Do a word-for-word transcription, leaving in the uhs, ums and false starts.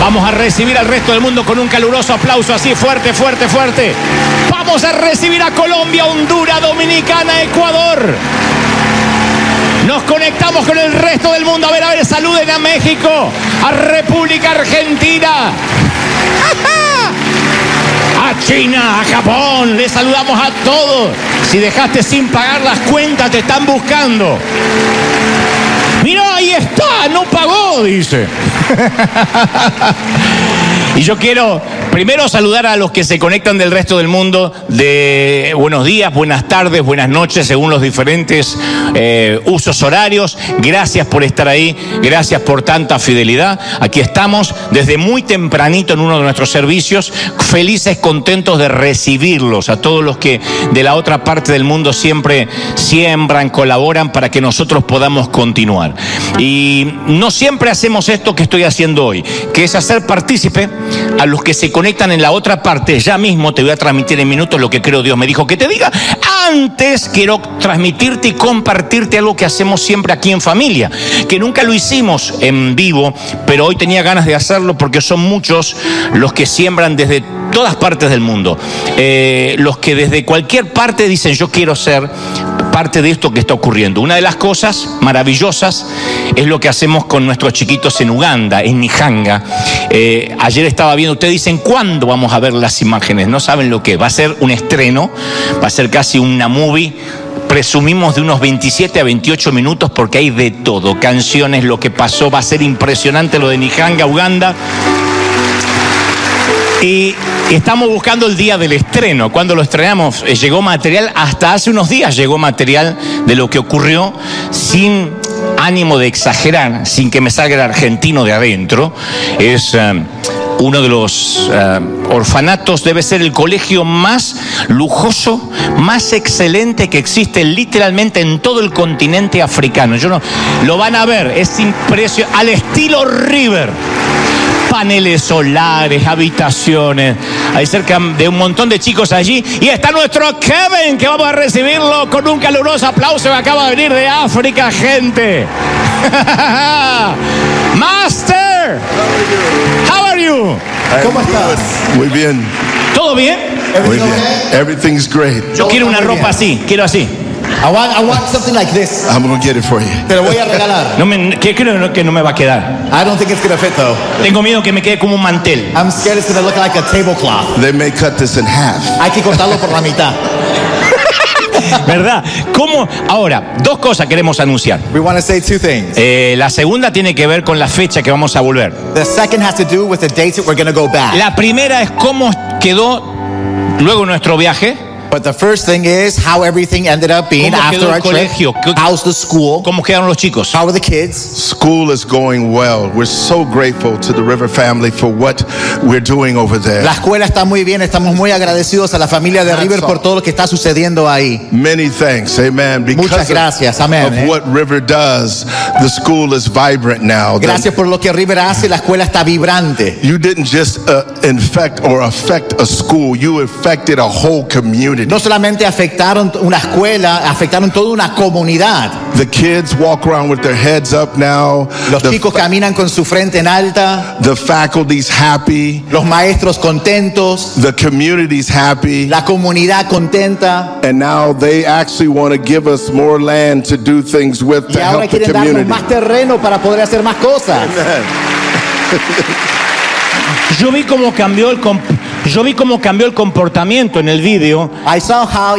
Vamos a recibir al resto del mundo con un caluroso aplauso así, fuerte, fuerte, fuerte. Vamos a recibir a Colombia, Honduras, Dominicana, Ecuador. Nos conectamos con el resto del mundo. A ver, a ver, saluden a México, a República Argentina, a China, a Japón. Les saludamos a todos. Si dejaste sin pagar las cuentas, te están buscando. Mira, ahí está, no pagó, dice. Y yo quiero primero saludar a los que se conectan del resto del mundo, de buenos días, buenas tardes, buenas noches, según los diferentes eh, usos horarios. Gracias por estar ahí, gracias por tanta fidelidad. Aquí estamos desde muy tempranito en uno de nuestros servicios, felices, contentos de recibirlos, a todos los que de la otra parte del mundo siempre siembran, colaboran para que nosotros podamos continuar. Y no siempre hacemos esto que estoy haciendo hoy, que es hacer partícipe a los que se conectan en la otra parte. Ya mismo te voy a transmitir en minutos lo que creo Dios me dijo que te diga. Antes quiero transmitirte y compartirte algo que hacemos siempre aquí en familia, que nunca lo hicimos en vivo, pero hoy tenía ganas de hacerlo porque son muchos los que siembran desde todas partes del mundo, eh, los que desde cualquier parte dicen yo quiero ser parte de esto que está ocurriendo. Una de las cosas maravillosas es lo que hacemos con nuestros chiquitos en Uganda, en Nihanga. Eh, ayer estaba viendo, ustedes dicen, ¿cuándo vamos a ver las imágenes? No saben lo que va a ser un estreno, va a ser casi una movie. Presumimos de unos veintisiete a veintiocho minutos porque hay de todo, canciones, lo que pasó, va a ser impresionante lo de Nihanga, Uganda. Y estamos buscando el día del estreno. Cuando lo estrenamos, eh, llegó material, hasta hace unos días llegó material de lo que ocurrió, sin ánimo de exagerar, sin que me salga el argentino de adentro. Es uh, uno de los uh, orfanatos, debe ser el colegio más lujoso, más excelente que existe literalmente en todo el continente africano. Yo no, lo van a ver, es impresionante, al estilo River. Paneles solares, habitaciones, hay cerca de un montón de chicos allí. Y está nuestro Kevin, que vamos a recibirlo con un caluroso aplauso, que acaba de venir de África, gente. Master, how are you? ¿Cómo estás? Muy bien. ¿Todo bien? Muy bien. Everything's great. Yo quiero una ropa así, quiero así. I want, I want something like this. I'm gonna get it for you. Te lo voy a regalar. No me, que creo que no me va a quedar. I don't think it's gonna fit though. Tengo miedo que me quede como un mantel. I'm scared it's gonna look like a tablecloth. They may cut this in half. Hay que cortarlo por la mitad. ¿Verdad? ¿Cómo? Ahora, dos cosas queremos anunciar. We want to say two things. Eh, la segunda tiene que ver con la fecha que vamos a volver. The second has to do with the dates that we're gonna go back. La primera es cómo quedó luego nuestro viaje. But the first thing is how everything ended up being ¿Cómo after quedó el our colegio? trip. How's the school? ¿Cómo quedaron los chicos? How are the kids? School is going well. We're so grateful to the River family for what we're doing over there. La escuela está muy bien. Estamos muy agradecidos a la familia de River por todo lo que está sucediendo ahí. Many thanks, amen. Because Muchas gracias, amén. of, of what River does, the school is vibrant now. Gracias por lo que River hace. La escuela está vibrante. You didn't just uh, infect or affect a school. You affected a whole community. No solamente afectaron una escuela, afectaron toda una comunidad. The kids walk around with their heads up now. Los the, chicos caminan con su frente en alta. The faculty's happy. Los maestros contentos. The community's happy. La comunidad contenta. And now they actually want to give us more land to do things with to y ahora help the quieren darnos community. más terreno para poder hacer más cosas. Yo vi cómo cambió el comp- yo vi cómo cambió el comportamiento en el vídeo. I saw how